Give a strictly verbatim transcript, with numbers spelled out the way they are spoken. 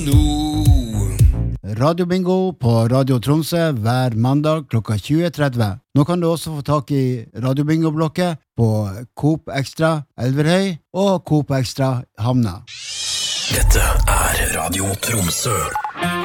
Radio Bingo på Radio Tromsø hver mandag klokka tjue tretti. Nå kan du også få tak i Radio Bingo-blokket på Coop Extra Elverhøy og Coop Extra Hamna. Dette er Radio Tromsø.